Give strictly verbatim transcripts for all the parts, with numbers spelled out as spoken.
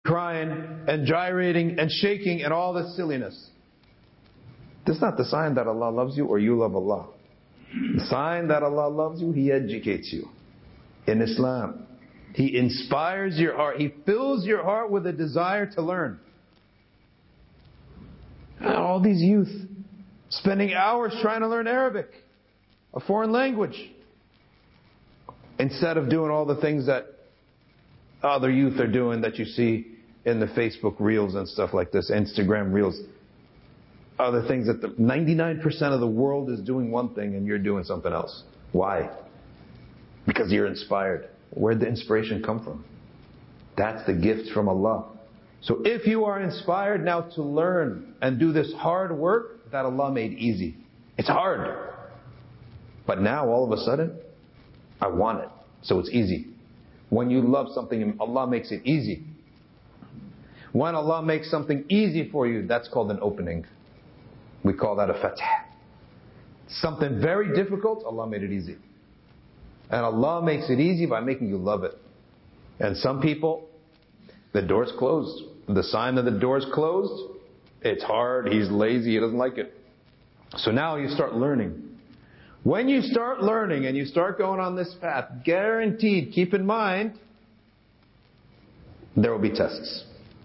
crying and gyrating and shaking and all this silliness. This is not the sign that Allah loves you or you love Allah. The sign that Allah loves you, He educates you in Islam. He inspires your heart. He fills your heart with a desire to learn. And all these youth spending hours trying to learn Arabic, a foreign language, instead of doing all the things that other youth are doing that you see in the Facebook Reels and stuff like this, Instagram Reels. Other things that the ninety-nine percent of the world is doing one thing and you're doing something else. Why? Because you're inspired. Where'd the inspiration come from? That's the gift from Allah. So if you are inspired now to learn and do this hard work that Allah made easy. It's hard. But now all of a sudden, I want it. So it's easy. When you love something, Allah makes it easy. When Allah makes something easy for you, that's called an opening. We call that a fath. Something very difficult, Allah made it easy. And Allah makes it easy by making you love it. And some people, the door's closed. The sign that the door's closed, it's hard, he's lazy, he doesn't like it. So now you start learning. When you start learning and you start going on this path, guaranteed, keep in mind, there will be tests.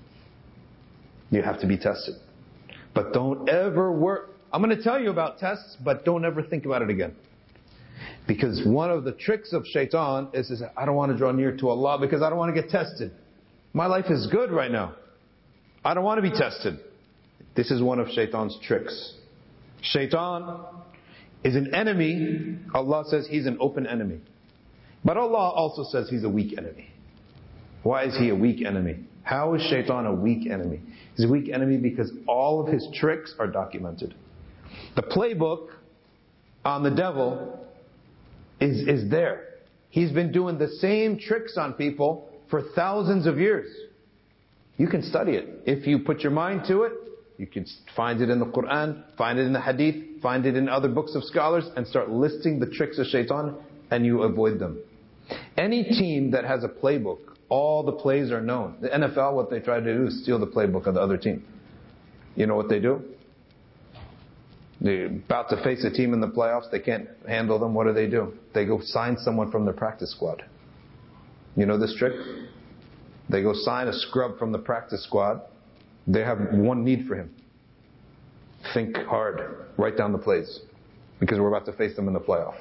You have to be tested. But don't ever work. I'm going to tell you about tests, but don't ever think about it again. Because one of the tricks of shaitan is, is I don't want to draw near to Allah because I don't want to get tested. My life is good right now. I don't want to be tested. This is one of shaitan's tricks. Shaitan is an enemy. Allah says he's an open enemy. But Allah also says he's a weak enemy. Why is he a weak enemy? How is shaitan a weak enemy? He's a weak enemy because all of his tricks are documented. The playbook on the devil is, is there. He's been doing the same tricks on people for thousands of years. You can study it. If you put your mind to it, you can find it in the Quran, find it in the Hadith, find it in other books of scholars, and start listing the tricks of shaitan, and you avoid them. Any team that has a playbook, all the plays are known. The N F L, what they try to do is steal the playbook of the other team. You know what they do? They're about to face a team in the playoffs, they can't handle them, what do they do? They go sign someone from their practice squad. You know this trick? They go sign a scrub from the practice squad. They have one need for him. Think hard. Write down the plays. Because we're about to face them in the playoff.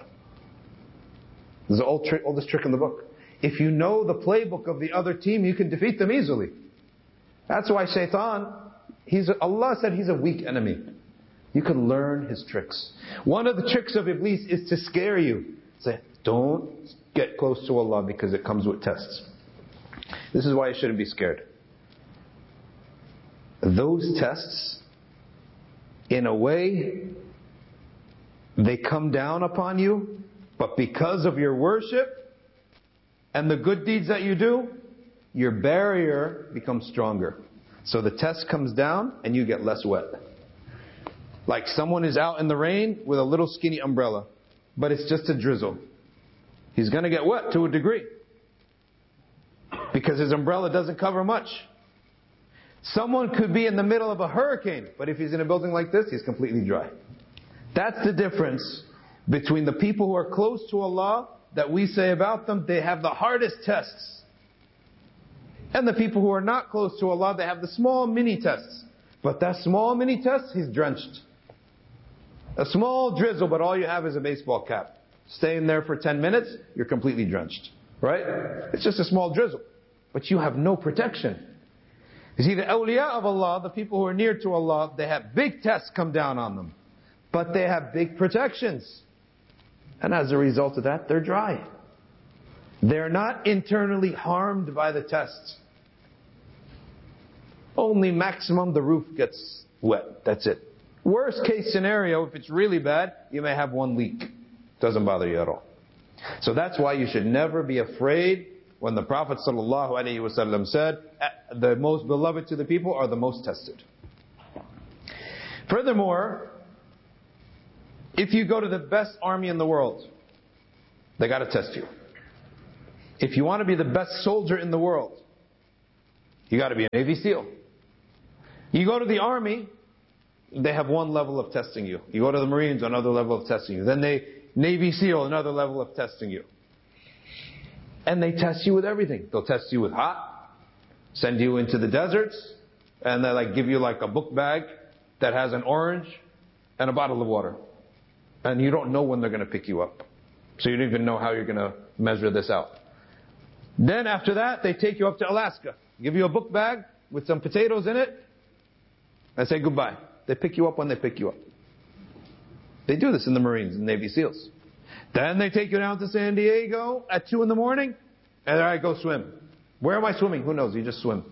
There's all trick, all this trick in the book. If you know the playbook of the other team, you can defeat them easily. That's why shaitan, he's, Allah said he's a weak enemy. You can learn his tricks. One of the tricks of Iblis is to scare you. Say, don't get close to Allah because it comes with tests. This is why you shouldn't be scared. Those tests, in a way, they come down upon you, but because of your worship and the good deeds that you do, your barrier becomes stronger. So the test comes down and you get less wet. Like someone is out in the rain with a little skinny umbrella, but it's just a drizzle. He's going to get wet to a degree because his umbrella doesn't cover much. Someone could be in the middle of a hurricane, but if he's in a building like this, he's completely dry. That's the difference between the people who are close to Allah, that we say about them, they have the hardest tests. And the people who are not close to Allah, they have the small mini tests. But that small mini test, he's drenched. A small drizzle, but all you have is a baseball cap. Stay in there for ten minutes, you're completely drenched. Right? It's just a small drizzle. But you have no protection. You see, the awliya of Allah, the people who are near to Allah, they have big tests come down on them. But they have big protections. And as a result of that, they're dry. They're not internally harmed by the tests. Only maximum the roof gets wet. That's it. Worst case scenario, if it's really bad, you may have one leak. Doesn't bother you at all. So that's why you should never be afraid when the Prophet ﷺ said, the most beloved to the people are the most tested. Furthermore, if you go to the best army in the world, they got to test you. If you want to be the best soldier in the world, You got to be a Navy SEAL. You go to the Army, they have one level of testing you. You go to the Marines, another level of testing you. Then they Navy SEAL, another level of testing you. And they test you with everything. They'll test you with hot, send you into the deserts, and they like give you like a book bag that has an orange and a bottle of water. And you don't know when they're going to pick you up. So you don't even know how you're going to measure this out. Then after that, they take you up to Alaska. Give you a book bag with some potatoes in it, and say goodbye. They pick you up when they pick you up. They do this in the Marines and Navy SEALs. Then they take you down to San Diego at two in the morning, and all right, go swim. Where am I swimming? Who knows? You just swim.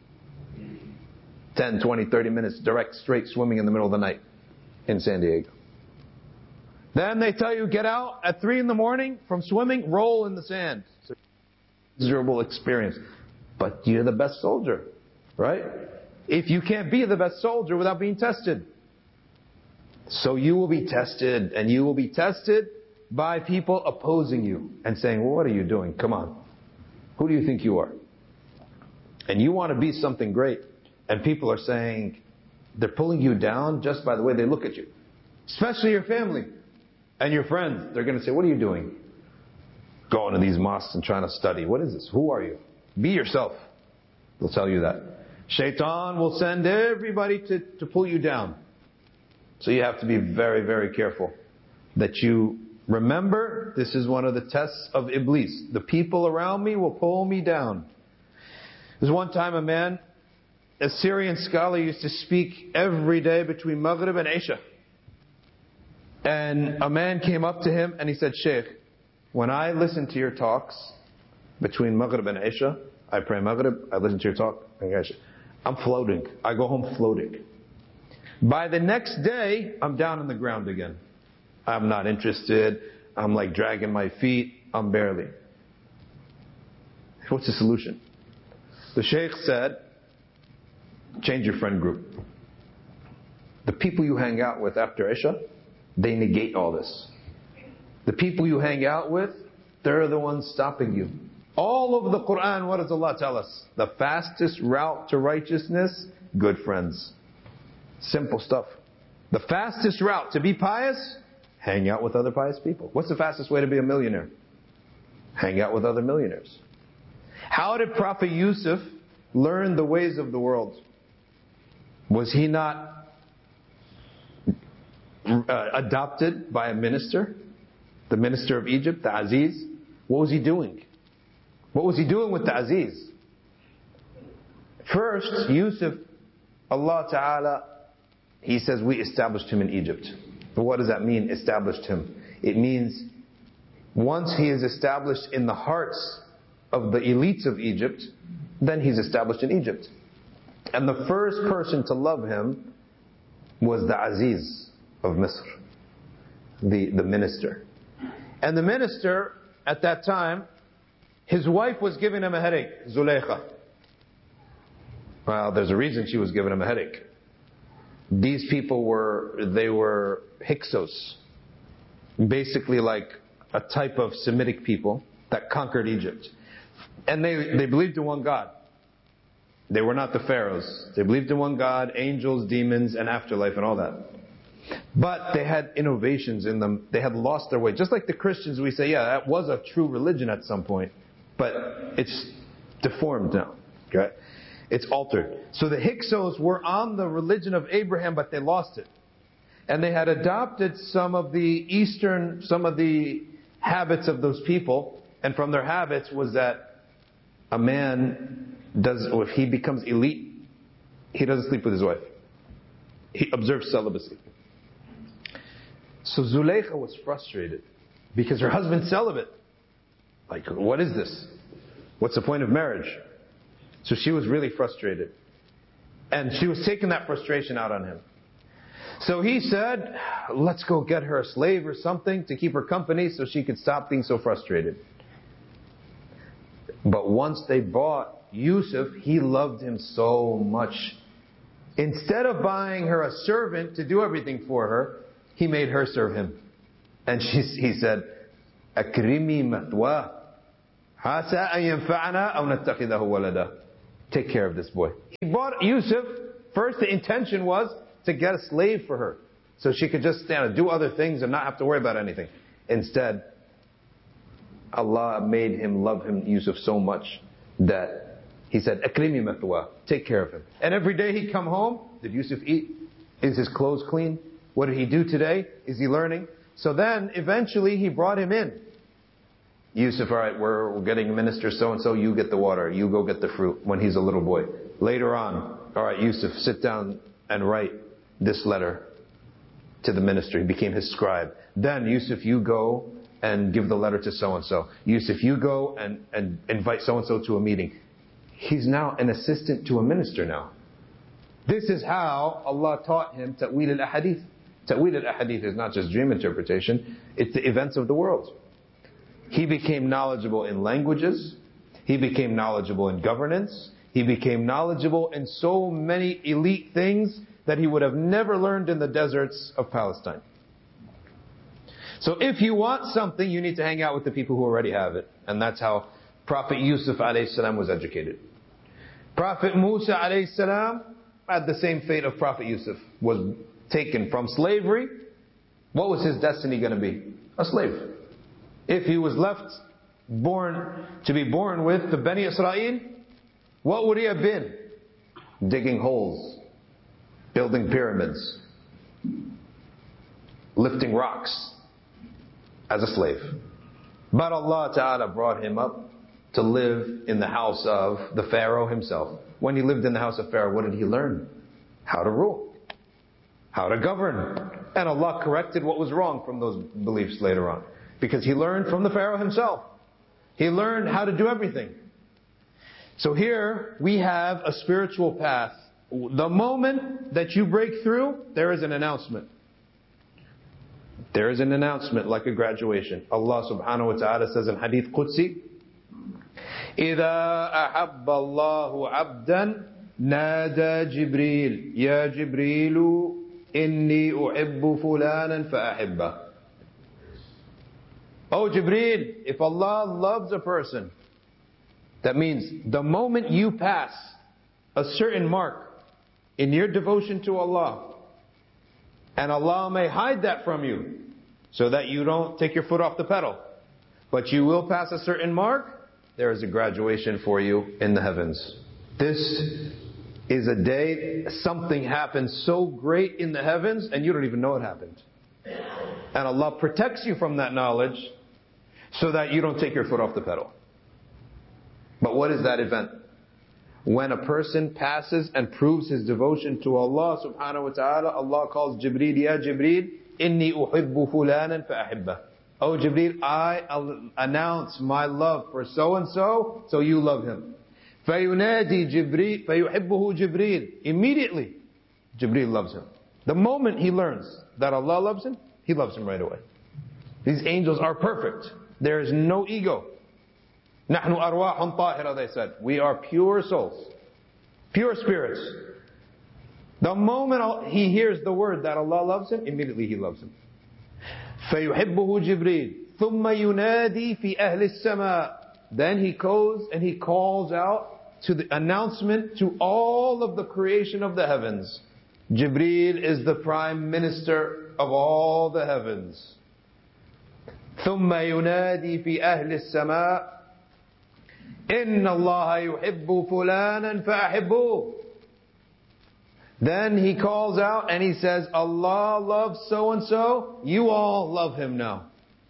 ten, twenty, thirty minutes direct, straight swimming in the middle of the night in San Diego. Then they tell you, get out at three in the morning from swimming, roll in the sand. It's a miserable experience. But you're the best soldier, right? If you can't be the best soldier without being tested. So you will be tested, and you will be tested by people opposing you and saying, well, what are you doing? Come on. Who do you think you are? And you want to be something great. And people are saying, they're pulling you down just by the way they look at you. Especially your family and your friends. They're going to say, what are you doing? Going to these mosques and trying to study. What is this? Who are you? Be yourself. They'll tell you that. Shaitan will send everybody to, to pull you down. So you have to be very, very careful that you remember this is one of the tests of Iblis. The people around me will pull me down. There's one time a man, a Syrian scholar, used to speak every day between Maghrib and Isha. And a man came up to him and he said, Sheikh, when I listen to your talks between Maghrib and Isha, I pray Maghrib, I listen to your talk, I'm floating. I go home floating. By the next day, I'm down on the ground again. I'm not interested. I'm like dragging my feet. I'm barely. What's the solution? The Shaykh said, change your friend group. The people you hang out with after Isha, they negate all this. The people you hang out with, they're the ones stopping you. All over the Quran, what does Allah tell us? The fastest route to righteousness, good friends. Simple stuff. The fastest route to be pious, hang out with other pious people. What's the fastest way to be a millionaire? Hang out with other millionaires. How did Prophet Yusuf learn the ways of the world? Was he not uh, adopted by a minister? The minister of Egypt, the Aziz? What was he doing? What was he doing with the Aziz? First, Yusuf, Allah Ta'ala, He says we established him in Egypt. But what does that mean, established him? It means once he is established in the hearts of the elites of Egypt, then he's established in Egypt. And the first person to love him was the Aziz of Misr, the, the minister. And the minister, at that time, his wife was giving him a headache, Zulaykha. Well, there's a reason she was giving him a headache. These people were, they were Hyksos. Basically like a type of Semitic people that conquered Egypt. And they, they believed in one God. They were not the pharaohs. They believed in one God, angels, demons, and afterlife and all that. But they had innovations in them. They had lost their way. Just like the Christians, we say, yeah, that was a true religion at some point. But it's deformed now. Okay? It's altered. So the Hyksos were on the religion of Abraham, but they lost it. And they had adopted some of the Eastern, some of the habits of those people. And from their habits was that a man does, or if he becomes elite, he doesn't sleep with his wife. He observes celibacy. So Zulaykha was frustrated because her husband's celibate. Like, what is this? What's the point of marriage? So she was really frustrated. And she was taking that frustration out on him. So he said, let's go get her a slave or something to keep her company so she could stop being so frustrated. But once they bought Yusuf, he loved him so much. Instead of buying her a servant to do everything for her, he made her serve him. And she, he said, Akrimi matwa. Hasa an yanfa'ana aw nattakhidahu walada. take care of this boy. He brought Yusuf. First, the intention was to get a slave for her, so she could just you know, do other things and not have to worry about anything. Instead, Allah made him love him, Yusuf, so much that He said, "Akrimi mathwa," take care of him. And every day he'd come home. Did Yusuf eat? Is his clothes clean? What did he do today? Is he learning? So then, eventually, he brought him in. Yusuf, all right, we're, we're getting a minister so-and-so, you get the water, you go get the fruit, when he's a little boy. Later on, all right, Yusuf, sit down and write this letter to the minister. He became his scribe. Then, Yusuf, you go and give the letter to so-and-so. Yusuf, you go and, and invite so-and-so to a meeting. He's now an assistant to a minister now. This is how Allah taught him Ta'wil al-Ahadith. Ta'wil al-Ahadith is not just dream interpretation, it's the events of the world. He became knowledgeable in languages. He became knowledgeable in governance. He became knowledgeable in so many elite things that he would have never learned in the deserts of Palestine. So if you want something, you need to hang out with the people who already have it. And that's how Prophet Yusuf alayhi salam was educated. Prophet Musa alayhi salam had the same fate of Prophet Yusuf. Was taken from slavery. What was his destiny going to be? A slave. If he was left born to be born with the Bani Israel, what would he have been? Digging holes, building pyramids, lifting rocks as a slave. But Allah Ta'ala brought him up to live in the house of the Pharaoh himself. When he lived in the house of Pharaoh, what did he learn? How to rule, how to govern. And Allah corrected what was wrong from those beliefs later on. Because he learned from the Pharaoh himself. He learned how to do everything. So here we have a spiritual path. The moment that you break through, there is an announcement. There is an announcement like a graduation. Allah subhanahu wa ta'ala says in Hadith Qudsi, إِذَا أَحَبَّ اللَّهُ عَبْدًا نَادَى جِبْرِيلٌ يَا جِبْرِيلُ إِنِّي أُحِبُّ فُلَانًا فَأَحِبَّهُ. Oh Jibreel, if Allah loves a person, that means the moment you pass a certain mark in your devotion to Allah, and Allah may hide that from you, so that you don't take your foot off the pedal, but you will pass a certain mark, there is a graduation for you in the heavens. This is a day something happens so great in the heavens, and you don't even know it happened. And Allah protects you from that knowledge, so that you don't take your foot off the pedal. But what is that event? When a person passes and proves his devotion to Allah subhanahu wa ta'ala, Allah calls Jibreel, Ya Jibreel, Inni uhibbu fulanan fa'ahibbah. Oh Jibreel, I announce my love for so and so, so you love him. فَيُنَادِي Jibreel, فَيُحِبُّهُ Jibreel. Immediately, Jibreel loves him. The moment he learns that Allah loves him, he loves him right away. These angels are perfect. There is no ego. نَحْنُ أَرْوَاحٌ طَاهِرَةٌ, they said. We are pure souls. Pure spirits. The moment he hears the word that Allah loves him, immediately he loves him. فَيُحِبُّهُ جِبْرِيلٌ ثُمَّ يُنَادِي فِي أَهْلِ السَّمَاءِ. Then he goes and he calls out to the announcement to all of the creation of the heavens. Jibreel is the prime minister of all the heavens. ثم ينادي في أهل السماء إن الله يحب فلانا فأحبوه. Then he calls out and he says, Allah loves so and so, you all love him now.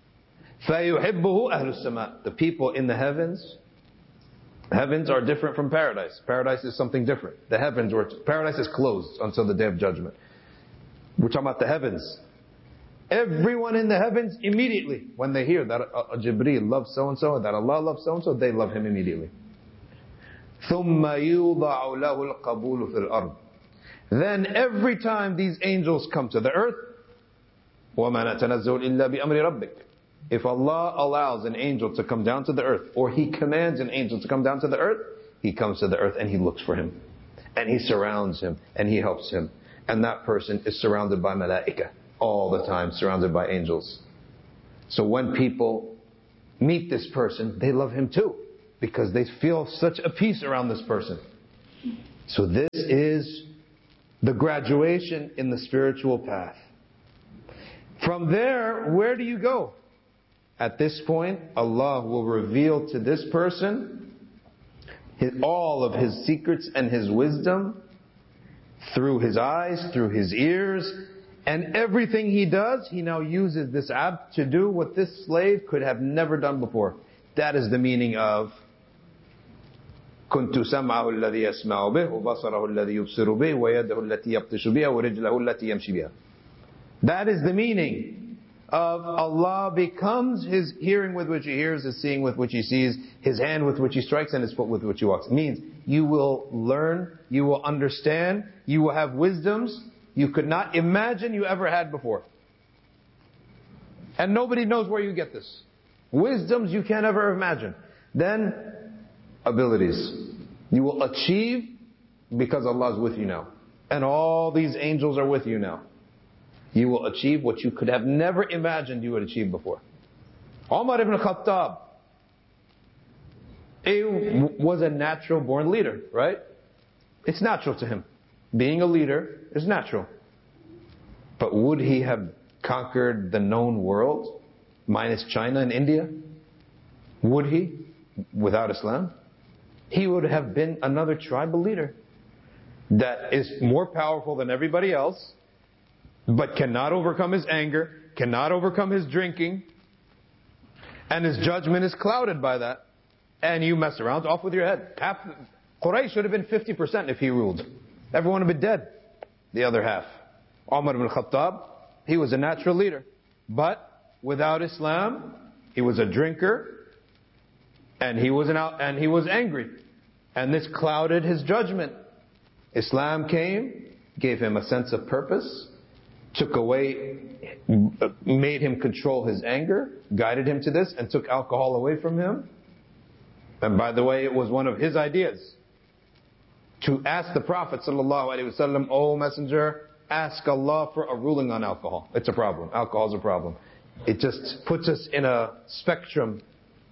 فيحبه أهل السماء. The people in the heavens, heavens are different from paradise. Paradise is something different. The heavens, were, paradise is closed until the day of judgment. We're talking about the heavens. Everyone in the heavens, immediately, when they hear that uh, Jibreel loves so-and-so, that Allah loves so-and-so, they love him immediately. ثُمَّ يُوضَعُ لَهُ الْقَبُولُ فِي الْأَرْضِ. Then every time these angels come to the earth, وَمَا نَتَنَزَّلُ إِلَّا بِأَمْرِ رَبِّكَ. If Allah allows an angel to come down to the earth, or He commands an angel to come down to the earth, he comes to the earth and he looks for him. And he surrounds him, and he helps him. And that person is surrounded by malaika. All the time, surrounded by angels. So when people meet this person, they love him too. Because they feel such a peace around this person. So this is the graduation in the spiritual path. From there, where do you go? At this point, Allah will reveal to this person his, all of His secrets and His wisdom through His eyes, through His ears, and everything He does, He now uses this abd to do what this slave could have never done before. That is the meaning of كنت سمعه الذي يسمع به وبصره الذي يبصر به ويده التي يبطش بها ورجله التي يمشي بها. That is the meaning of Allah becomes His hearing with which He hears, His seeing with which He sees, His hand with which He strikes, and His foot with which He walks. It means you will learn, you will understand, you will have wisdoms you could not imagine you ever had before. And nobody knows where you get this. Wisdoms you can't ever imagine. Then, abilities. You will achieve because Allah is with you now. And all these angels are with you now. You will achieve what you could have never imagined you would achieve before. Umar ibn Khattab, he was a natural born leader, right? It's natural to him. Being a leader is natural. But would he have conquered the known world, minus China and India? Would he, without Islam? He would have been another tribal leader that is more powerful than everybody else, but cannot overcome his anger, cannot overcome his drinking, and his judgment is clouded by that. And you mess around, off with your head. Half Quraysh should have been fifty percent if he ruled. Everyone would have been dead. The other half. Umar ibn Khattab, he was a natural leader. But without Islam, he was a drinker, and he was an out, and he was angry. And this clouded his judgment. Islam came, gave him a sense of purpose, took away, made him control his anger, guided him to this, and took alcohol away from him. And by the way, it was one of his ideas to ask the Prophet ﷺ, "O Messenger, ask Allah for a ruling on alcohol. It's a problem. Alcohol is a problem. It just puts us in a spectrum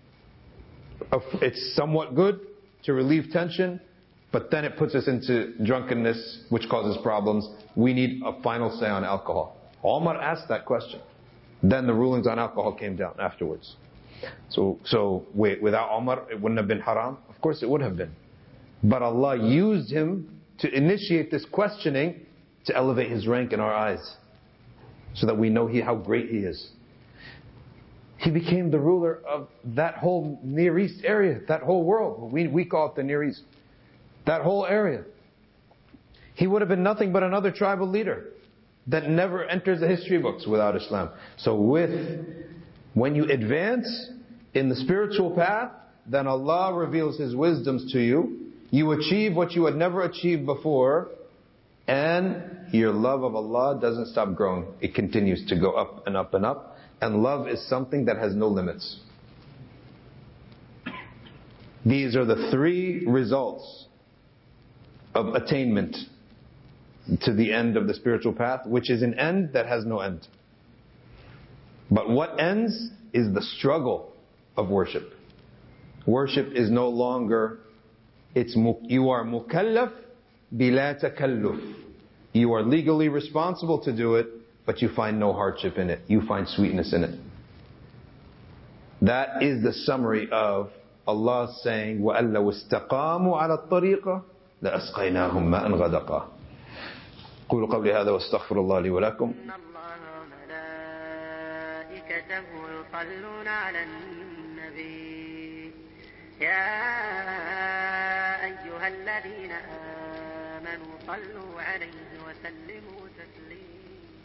of, it's somewhat good to relieve tension, but then it puts us into drunkenness, which causes problems. We need a final say on alcohol." Umar asked that question. Then the rulings on alcohol came down afterwards. So, so wait, without Umar, it wouldn't have been haram? Of course it would have been. But Allah used him to initiate this questioning to elevate his rank in our eyes, so that we know he, how great he is. He became the ruler of that whole Near East area, that whole world. We, we call it the Near East. That whole area. He would have been nothing but another tribal leader that never enters the history books without Islam. So with, when you advance in the spiritual path, then Allah reveals His wisdoms to you. You achieve what you had never achieved before, and your love of Allah doesn't stop growing. It continues to go up and up and up. And love is something that has no limits. These are the three results of attainment to the end of the spiritual path, which is an end that has no end. But what ends is the struggle of worship. Worship is no longer, it's you are mukallaf bila takalluf. You are legally responsible to do it, but you find no hardship in it. You find sweetness in it. That is the summary of Allah saying, وَأَن لَوْ اسْتَقَامُوا عَلَى الطَّرِيقَةِ لَأَسْقَيْنَاهُمْ مَاءً غَدَقًا. قولوا قولي هذا واستغفر الله لي ولكم. إن الله وملائكته يصلون على النبي يا أيها الذين آمنوا صلوا عليه وسلموا تسليما.